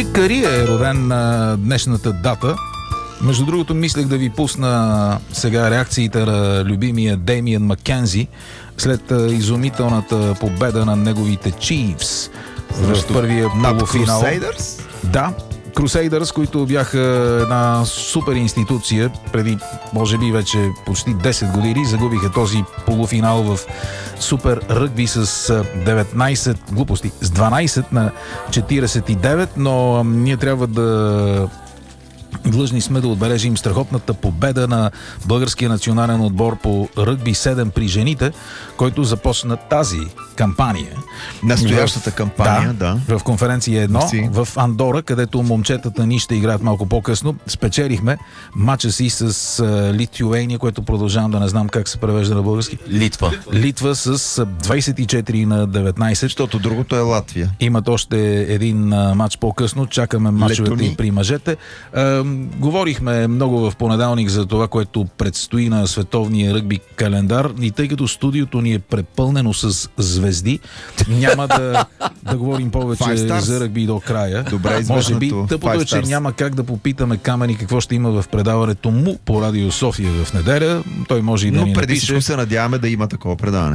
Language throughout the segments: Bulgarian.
Чик Кари е роден на днешната дата. Между другото, мислех да ви пусна сега реакциите на любимия Деймиан Маккензи след изумителната победа на неговите Чифс в първия полуфинал. Crusaders? Да, Crusaders, които бяха една супер институция преди, може би, вече почти 10 години. Загубиха този полуфинал в супер ръгби с 19 глупости, с 12 на 49, но ние трябва да длъжни сме да отбележим страхотната победа на българския национален отбор по ръгби 7 при жените, който започна тази кампания. Настоящата кампания, да. В конференция 1 в Андора, където момчетата ни ще играят малко по-късно. Спечелихме матча си с Литюейния, което продължавам да не знам как се превежда на български. Литва с 24 на 19. Защото другото е Латвия. Имат още един матч по-късно. Чакаме матчовете и при мъжете. Говорихме много в понеделник за това, което предстои на световния ръгби календар, и тъй като студиото ни е препълнено с звезди, няма да говорим повече за ръгби до края. Добре, може би тъпото е, че няма как да попитаме Камени какво ще има в предаването му по Радио София в неделя. Той може и да ни напише. Но преди всичко се надяваме да има такова предаване.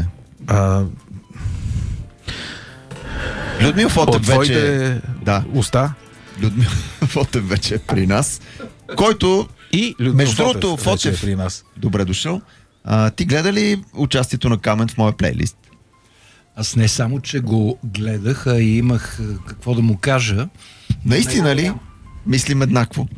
Людмил Фотев вече... уста. Людмил Фотев вече е при нас, който и между другото Фотев при нас. Добре дошъл. Ти гледа ли участието на Камен в моя плейлист? Аз не само, че го гледах, а и имах какво да му кажа. Наистина ли? Мислим еднакво.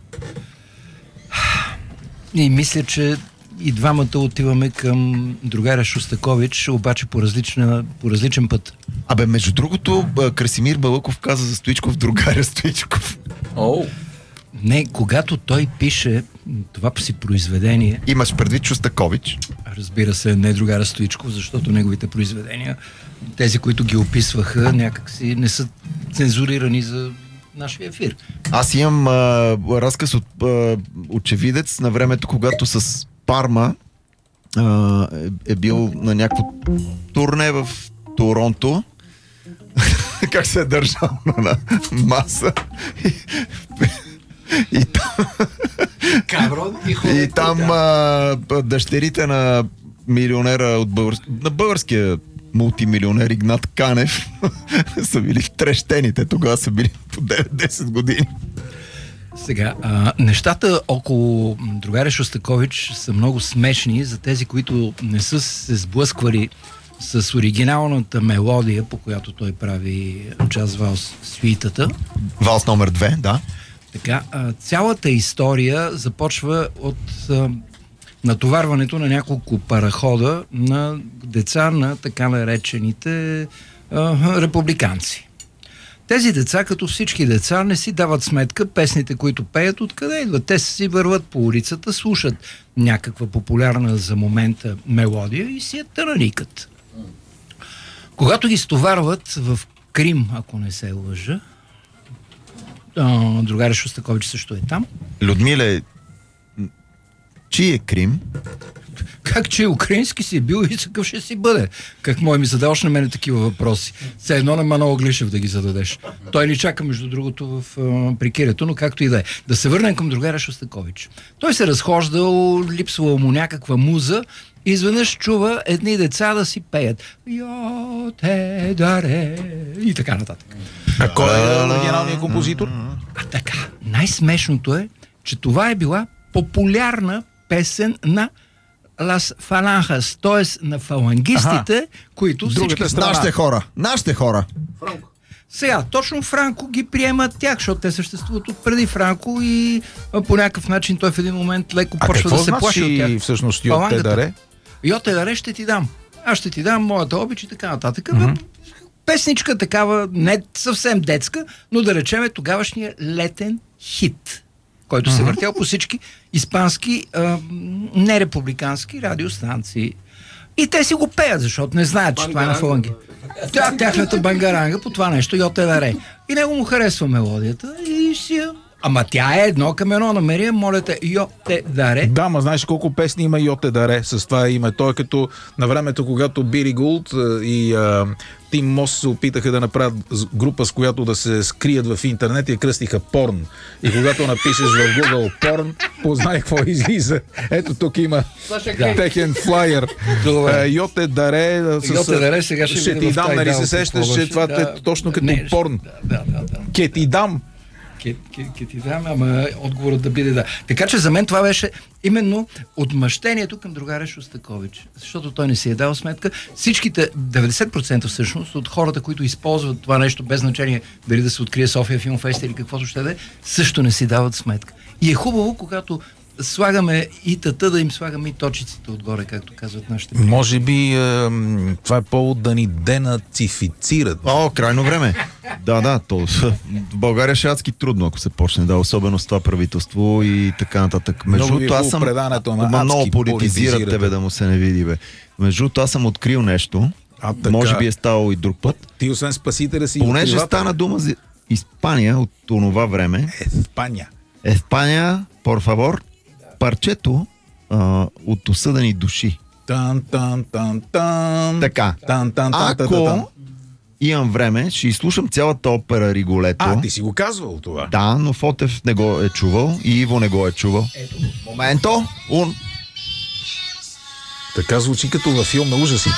И мисля, че и двамата отиваме към другаря Шостакович, обаче по различен път. Абе, между другото, Красимир Балъков каза за Стоичков другаря Стоичков. Не, когато той пише това си произведение... Имаш предвид Шостакович? Разбира се, не другаря Стоичков, защото неговите произведения, тези, които ги описваха, някакси не са цензурирани за нашия ефир. Аз имам разказ от очевидец на времето, когато с Парма е бил на някакво турне в Торонто. Как се е държал на маса. И там дъщерите на милионера от на българския мултимилионер Игнат Канев са били втрещените. Тогава са били по 9-10 години. Сега, нещата около другаря Шостакович са много смешни за тези, които не са се сблъсквали с оригиналната мелодия, по която той прави джаз валс свитата. Валс номер 2, да. Така, цялата история започва от натоварването на няколко парахода на деца на така наречените републиканци. Тези деца, като всички деца, не си дават сметка песните, които пеят, откъде идват. Те си върват по улицата, слушат някаква популярна за момента мелодия и си я тараникат. Когато ги стоварват в Крим, ако не се лъжа, другаря Шостакович също е там. Людмиле, чий е Крим? Как че украински си бил и такъв ще си бъде? Как ми задаваш на мене такива въпроси? Все едно на Манол Глишев да ги зададеш. Той ни чака, между другото, в прикирето, но както и да е. Да се върнем към другаря Шостакович. Той се разхождал, липсвала му някаква муза и изведнъж чува едни деца да си пеят. Йо те даре и така нататък. А кой е оригиналният композитор? Така, най-смешното е, че това е била популярна песен на Лас Фаланхас, т.е. на фалангистите, които всички... Нашите хора. Франко. Сега, точно Франко ги приемат тях, защото те съществуват от преди Франко и по някакъв начин той в един момент леко почва да се плаши от тях. Всъщност Йоте Даре? Йоте Даре ще ти дам. Аз ще ти дам моята обич и така нататък. Песничка такава, не съвсем детска, но да речеме тогавашния летен хит, който се въртял по всички испански нерепубликански радиостанции. И те си го пеят, защото не знаят, че това е на фаланги. Тяхната бангаранга по това нещо Йоте Даре. И него му харесва мелодията и си я Ама тя е едно към едно. Намери, моля те, йо те даре. Да, ма знаеш колко песни има Йоте Даре с това име. Той е като на времето, когато Бири Гулд и Тим Мос се опитаха да направят група, с която да се скрият в интернет и я кръстиха Порн. И когато напишеш в Google Порн, познай какво излиза. Ето тук има техен флайер. Йоте Даре. Йоте Даре, сега ще ти дам, нали се сещаш, че това е точно като Порн. Ке ти дам. Ке ти дам, ама отговорът да биде да. Така че за мен това беше именно отмъщението към другаря Шостакович. Защото той не си е дал сметка. Всичките, 90% всъщност, от хората, които използват това нещо, без значение дали да се открие София Филмфест или каквото ще да е, също не си дават сметка. И е хубаво, когато слагаме и тата, да им слагаме и точиците отгоре, както казват нашите приятели. Може би това е повод да ни денацифицират. Крайно време. Да, то в България ще е адски трудно, ако се почне, да, особено с това правителство и така нататък. Между другото, аз съм много политизират тебе да му се не види, бе. Между другото, аз съм открил нещо. Може би е ставало и друг път. Ти освен спасителя си... Понеже стана дума за Испания от онова време. Испания, por favor, парчето от осъдени души. Така. Ако имам време, ще изслушам цялата опера Риголето. Ти си го казвал това. Да, но Фотев не го е чувал и Иво не го е чувал. Ето, моменто! Така звучи като във филм на ужасите.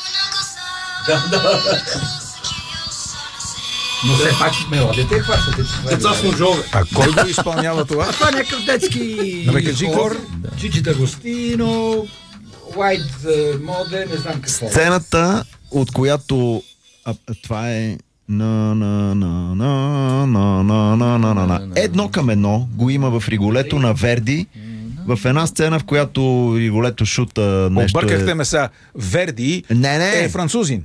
Да. Но все пак мелодията е хващате. Деца с ножове. А кой го изпълнява това? Това е някакъв детски хор. Чичита Гостино, White Mode, не знам какво. Сцената, от която това е едно към едно го има в Риголето на Верди. В една сцена, в която Риголето шута нещо... Объркахте ме сега. Верди е французин.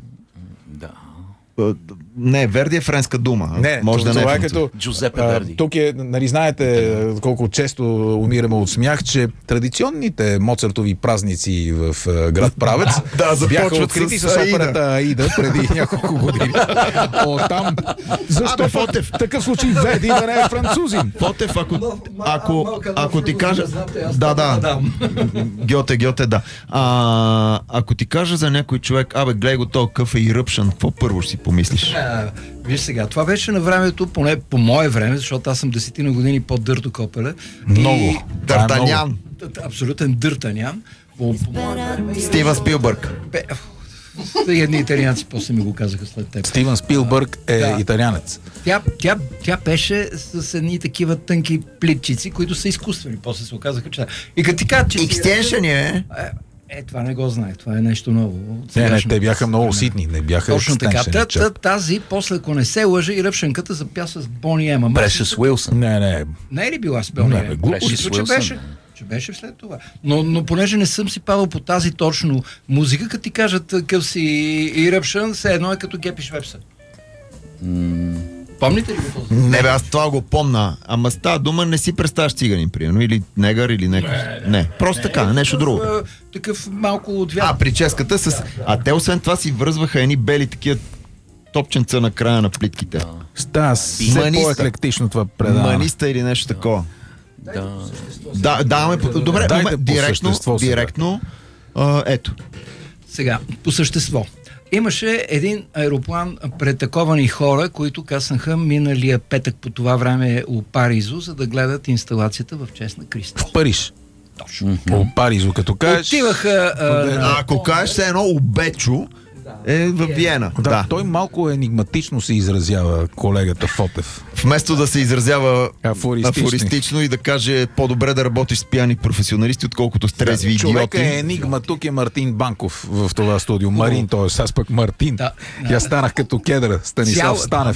Не, Верди е френска дума. Не, може да не това е като Джузепе Верди. Тук е, нали знаете колко често умираме от смях, че традиционните моцартови празници в град Правец бяха открити с операта Аида преди няколко години. Оттам, защо в такъв случай Верди да не е французин? Фотев, ако ти кажа... Да. Гьоте, да. Ако ти кажа за някой човек, гледай го този къв и ръпшан, какво първо ще си помислиш? Виж сега, това беше на времето, поне по мое време, защото аз съм 10 години по-дърто копеле. Много. Дъртанян. Абсолютен дъртанян. По мое време. Стивън Спилбърг. Едни италианци после ми го казаха след теб. Стивън Спилбърг е италианец. Тя беше с едни такива тънки плитчици, които са изкуствени. После се оказаха, че... И като ти кажа, че... Екстеншън е... Това не го знае. Това е нещо ново. Не, те бяха много уситни. Не бяха точно така. Тази, после, ако не се лъжа, и ръпшенката запя с Бони Ема. Прешъс Уилсън. Не е ли била с Бони Ема? Че беше след това. Но понеже не съм си падал по тази точно музика, като ти кажат къв си и ръпшън, все едно е като Гепиш Вепса. Помните ли го този? Не бе, аз това го помна. Ама с тази дума не си представяш циганин, примерно, или негър, или някакъв. Не, просто така, нещо друго. Такъв малко отвят. Прическата с... те освен това си връзваха едни бели такива топченца на края на плитките. Все по-еклектично това предаване. Маниста или нещо такова. Даваме... Добре, директно. Ето. Сега, по същество. Имаше един аероплан претаковани хора, които кацнаха миналия петък по това време у Паризо, за да гледат инсталацията в чест на Кристал. В Париж. Точно. У Паризо, като кажеш... Отиваха... ако кажеш се едно Убечо, е в Виена. Да, той малко енигматично се изразява, колегата Фотев. Вместо да се изразява афористично и да каже по-добре да работиш с пияни професионалисти, отколкото с трезви идиоти. Човека е енигма, тук е Мартин Банков в това студио. Марин, т.е. аз пък Мартин. Я станах като кедра, Станислав Станев.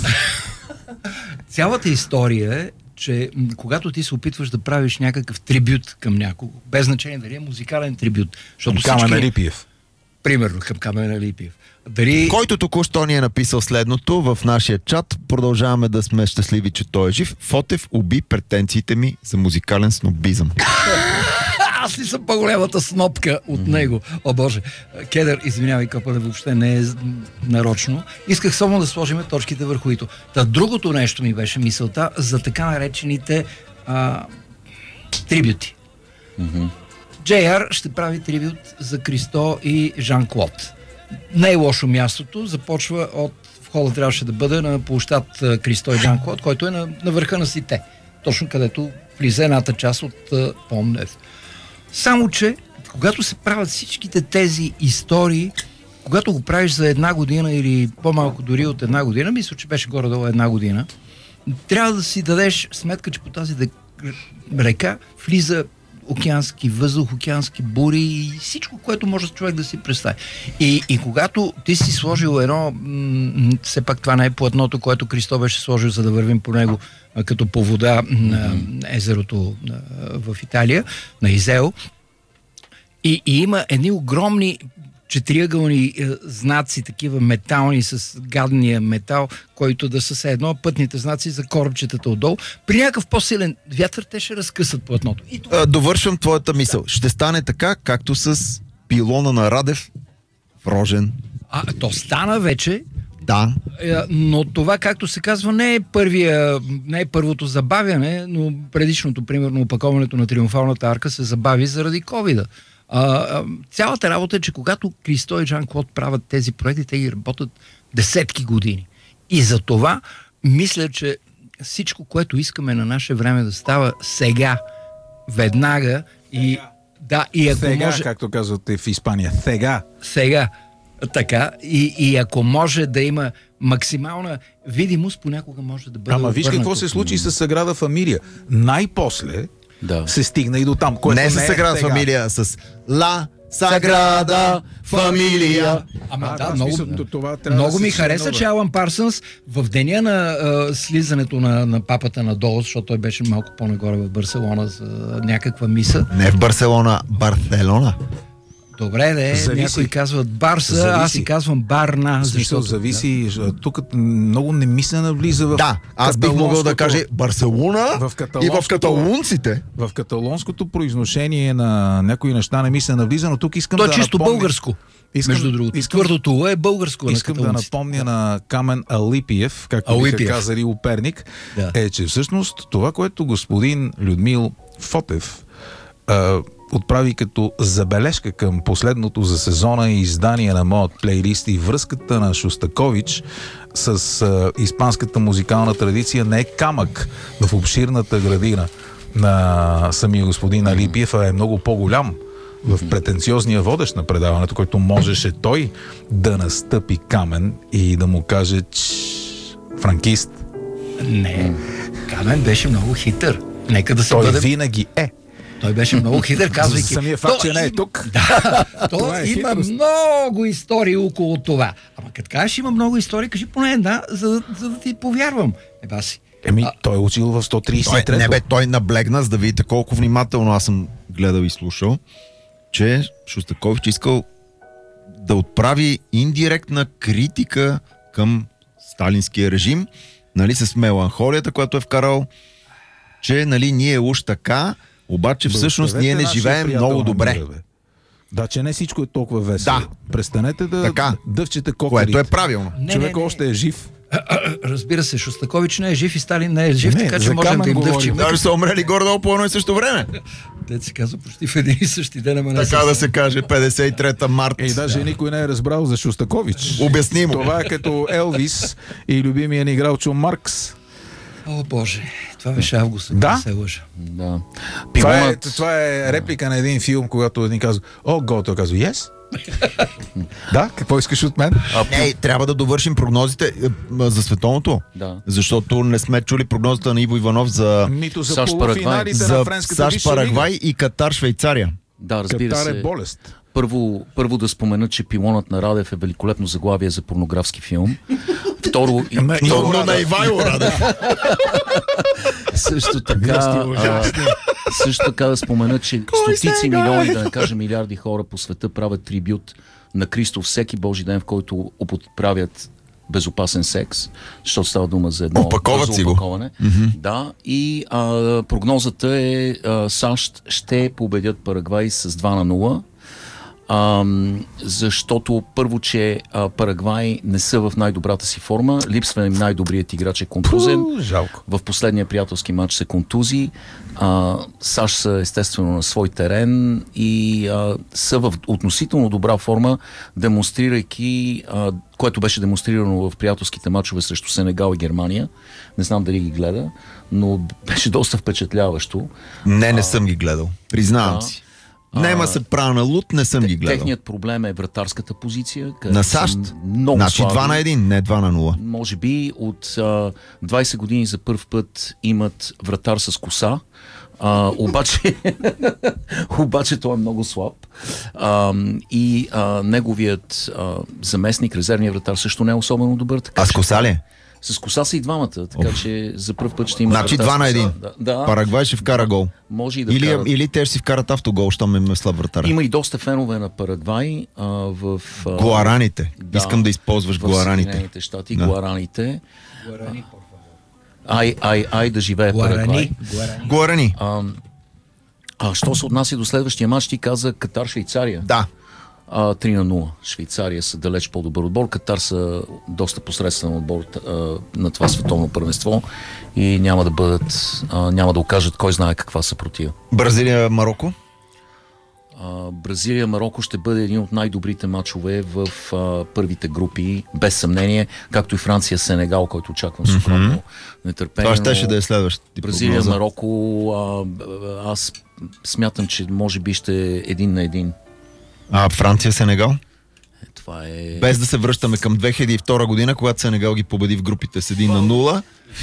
Цялата история е, че когато ти се опитваш да правиш някакъв трибют към някого, без значение дали е музикален трибют, защото Камен Липиев. Примерно към Камен Липиев. Който току-що ни е написал следното в нашия чат, продължаваме да сме щастливи, че той е жив. Фотев уби претенциите ми за музикален снобизъм. Аз ли съм по-голямата снопка от него? О, Боже. Кедър, извинявай, Копале, въобще не е нарочно. Исках само да сложим точките върху ито. Та другото нещо ми беше мисълта за така наречените трибюти. JR ще прави трибют за Кристо и Жан-Клод. Не е лошо мястото, започва от входа трябваше да бъде на площад Кристо и Жан-Клод, който е на върха на Сите. Точно където влиза едната част от Пont-Neuf. Само, че когато се правят всичките тези истории, когато го правиш за една година или по-малко дори от една година, мисля, че беше горе-долу една година, трябва да си дадеш сметка, че по тази река влиза океански въздух, океански бури и всичко, което може човек да си представи. И когато ти си сложил едно, все пак това не е платното, което Кристо беше сложил, за да вървим по него като по вода на езерото в Италия, на Изео, и има едни огромни четириъгълни знаци, такива метални с гадния метал, който да са все едно пътните знаци за корабчетата отдолу. При някакъв по-силен вятър те ще разкъсат платното. Довършвам твоята мисъл. Ще стане така, както с пилона на Радев в Рожен. То стана вече. Да. Но това, както се казва, не е първото забавяне, но предишното, примерно, опаковането на Триумфалната арка се забави заради ковида. Цялата работа е, че когато Кристо и Жан-Клод правят тези проекти, те ги работят десетки години. И за това мисля, че всичко, което искаме на наше време да става сега, веднага и ако сега, може... както казвате в Испания. Сега. Така. И ако може да има максимална видимост, понякога може да бъде... Ама виж какво се случи с Саграда Фамилия. Най-после се стигна и до там. Не с Саграда Фамилия, с Ла Саграда Фамилия. Много ми хареса, че Алан Парсънс в деня на слизането на папата надолу, защото той беше малко по-нагоре в Барселона за някаква миса. Не в Барселона, Барселона. Добре, някои казват Барса, аз си казвам Барна. Защото зависи. Тук много немислена влиза в... Да, аз бих могъл да кажа Барселона и в каталунците. В каталонското произношение на някои неща немислена влиза, но тук искам да напомня... То е чисто българско. Между другото. Твърдото е българско. Искам да напомня на Камен Алипиев, както биха казали у Перник, е, че всъщност това, което господин Людмил Фотев отправи като забележка към последното за сезона издание на моят плейлист и връзката на Шостакович с испанската музикална традиция не е камък в обширната градина на самия господин Алипиев, а е много по-голям в претенциозния водещ на предаването, който можеше той да настъпи Камен и да му каже франкист. Не, Камен беше много хитър. Нека да се той винаги е. Той беше много хитър, казвайки... Самия факт, че не е тук. Има много истории около това. Ама като кажеш има много истории, кажи поне една, за да ти повярвам. Баси. Той е учил в 133. Той наблегна, за да видите колко внимателно аз съм гледал и слушал, че Шостакович искал да отправи индиректна критика към сталинския режим, нали, с меланхолията, която е вкарал, че нали, ние уж така, обаче всъщност ние не живеем много добре. Да, че не всичко е толкова весело. Да. Престанете да дъвчете кокарите. Което е правилно. Човек още е жив. Разбира се, Шостакович не е жив и Сталин не е жив, така че можем да им дъвчим. Даже са умрели горе-долу по едно и също време. Дет се казва почти в един и същи ден, ама така да се каже, 53-та март. И даже никой не е разбрал за Шостакович. Обяснимо. Това е като Елвис и любимия ни играл Чо Маркс. О, Боже, това беше август, да? се лъжа. Да. Това е реплика на един филм, когато един казва, той казва, yes? Да, какво искаш от мен? Не, трябва да довършим прогнозите за световното. Да. Защото не сме чули прогнозата на Иво Иванов за нито за полуфиналите на френската САЩ, Парагвай и Катар, Швейцария. Да, разбира Катар се. Е болест. Първо да спомена, че Пилонът на Радев е великолепно заглавие за порнографски филм. Второ... Но на Ивайло Радев. Също така да спомена, че стотици милиони, да не кажа милиарди хора по света правят трибют на Кристо всеки Божи ден, в който употребяват безопасен секс, защото става дума за едно Опаковат си го. опаковане. Да, и прогнозата е САЩ ще победят Парагвай с 2-0. Защото първо, че Парагвай не са в най-добрата си форма, липсва им най-добрият играч е контузен. Жалко. В последния приятелски матч се контузи. САЩ са естествено на свой терен и са в относително добра форма, демонстрирайки, което беше демонстрирано в приятелските матчове срещу Сенегал и Германия. Не знам дали ги гледа, но беше доста впечатляващо. Не съм ги гледал. Признавам си. Нема се правя на луд, не съм ги гледал. Техният проблем е вратарската позиция. На САЩ? Много значи слаби. 2-1, не 2-0. Може би от 20 години за първ път имат вратар с коса. Обаче той е много слаб. И неговият заместник, резервният вратар, също не е особено добър. Така, А с коса ли? С коса са и двамата, така че за първ път ще има. Значи 2-1. Да. Парагвай ще вкара гол. Може и да Или те ще си вкарат автогол, щом е слаб вратаря. Има и доста фенове на Парагвай в Гуараните. Искам да използваш в гуараните. Съединените щати, гуараните. Ай да живее Парагвай. Гуарани. Що се отнася до следващия матч, ти каза Катар-Швейцария. Да. 3-0. Швейцария са далеч по-добър отбор. Катар са доста посредствен отбор на това световно първенство и няма да окажат кой знае каква съпротива. Бразилия, Марокко? Бразилия-Марокко ще бъде един от най-добрите матчове в първите групи, без съмнение, както и Франция-Сенегал, който очаквам с огромно нетърпение. Това щеше да е следващата. Бразилия-Марокко, аз смятам, че може би ще е 1-1. А Франция-Сенегал? Това е... Без да се връщаме към 2002 година, когато Сенегал ги победи в групите с 1-0.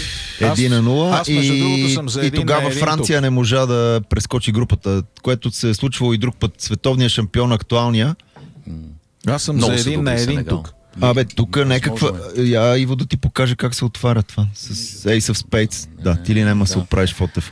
1-0 и тогава Франция не можа да прескочи групата, което се е случвало и друг път. Световния шампион, актуалния. Аз съм Много за 1-1 тук. Тук някаква... Иво да ти покаже как се отваря това. С Ace of Spades. Да, ти ли няма се оправиш, Фотев.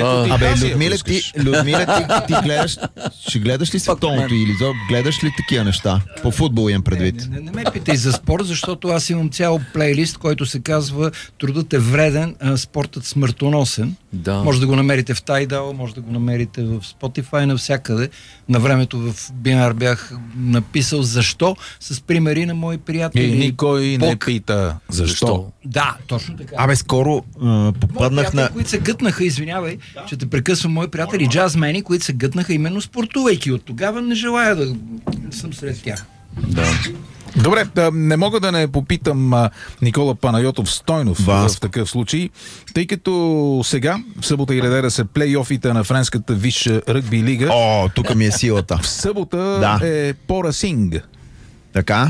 Людмила, ти гледаш... Ще гледаш ли световното или гледаш ли такива неща? По футбол имам предвид. Не ме питай за спорт, защото аз имам цял плейлист, който се казва "Трудът е вреден, спортът смъртоносен". Да. Може да го намерите в Tidal, може да го намерите в Spotify, навсякъде. На времето в BNR бях написал защо, с примери на мои приятели. И никой не пита защо. Да, точно така. Скоро попаднах на... които се гътнаха, извинявай, че те прекъсвам, мои приятели джазмени, които се гътнаха именно спортувайки. От тогава не желая да съм сред тях. Да. Добре, не мога да не попитам Никола Панайотов Стойнов в такъв случай, тъй като сега, в събота и неделя са плейофите на френската висша ръгби лига. Тук ми е силата. В събота е по Расинг. Така?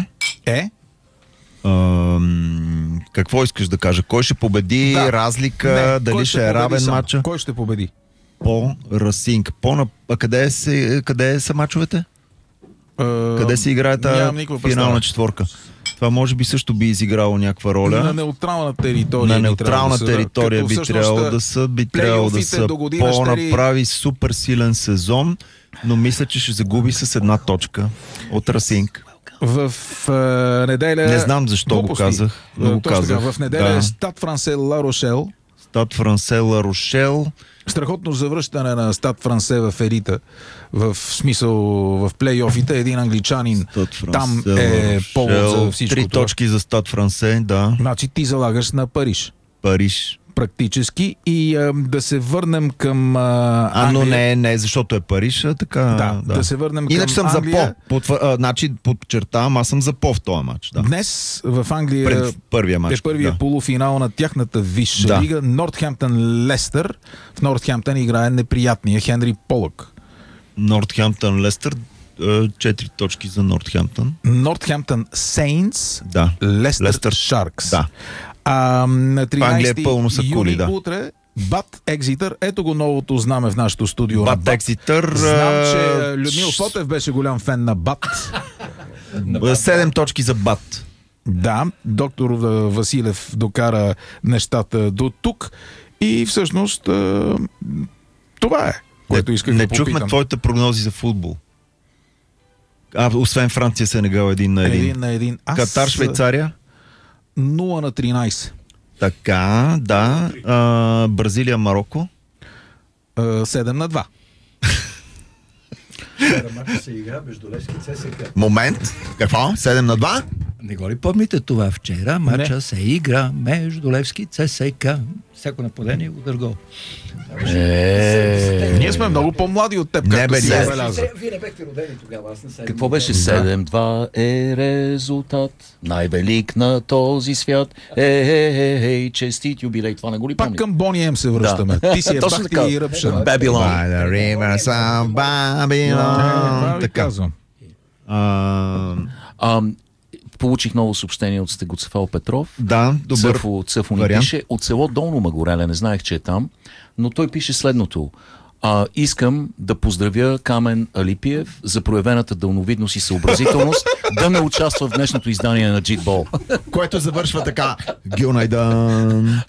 Какво искаш да кажа? Кой ще победи? Разлика? Дали ще е равен матча? Кой ще победи? По Расинг. Къде са мачовете? Къде се играе тази финална четворка? Това може би също би изиграло някаква роля. На неутрална територия. На неутрална територия би трябвало да са по-направи супер силен сезон, но мисля, че ще загуби с 1 точка от Расинг. В неделя... Не знам защо го казах. В неделя е Стад Франсе Ла Рошел. Стад Франсе Ла Рошел. Страхотно завръщане на Стад Франсе в елита. В смисъл в плейофите. Един англичанин там е повод за всичко 3 точки за Стад Франсе, да. Значи ти залагаш на Париж. Париж. Практически. И да се върнем към Англия. Но не, защото е Париж, така... Да се върнем иначе към съм Англия. за по. Значи подчертавам, аз съм за по в този матч. Да. Днес в Англия първия матч, е първия полуфинал на тяхната висша лига. Нортхемптън Лестър. В Нортхемптън играе неприятния Хенри Полък. Нортхемптън Лестър. 4 точки за Нортхемптън. Нортхемптън Сейнтс. Лестър Шаркс. Да. На 13 юни да. утре Бат Екзитър. Ето го новото знаме в нашето студио. Бат Екзитър. Знам, че Людмил Фотев беше голям фен на Бат. 7 точки за Бат. Да, доктор Василев докара нещата до тук и всъщност това е, което исках да попитам. Не чухме твоите прогнози за футбол. Освен Франция, Сенегал 1-1. Катар, Швейцария? 0-13. Така, да. Бразилия, Мароко. 7-2. Мача се игра между Левски и ЦСКА. Момент. Какво? 7-2? Не го ли помните това? Вчера мача се игра между Левски и ЦСКА. Всяко нападение удар гол. Ние сме много по-млади от теб, Не, както бе, си не. забеляза. Вие не бехте родени тогава, аз не съм. Какво беше 7-2 е резултат, най-велик на този свят. Честит юбилей, това не го ли Пак помня? към Бони М се връщаме. Ти си е Точно Бахти така. и Ръпшан. Бабилон. By the rivers of Babylon. Това ви Така. казвам. Получих ново съобщение от Стегоцефал Петров. Да, добър Цъфо ни вариант. пише от село Долно Магореле, не знаех, че е там, но той пише следното. Искам да поздравя Камен Алипиев за проявената дълновидност и съобразителност да не участва в днешното издание на Джитбол. Което завършва така. Гюнайдан.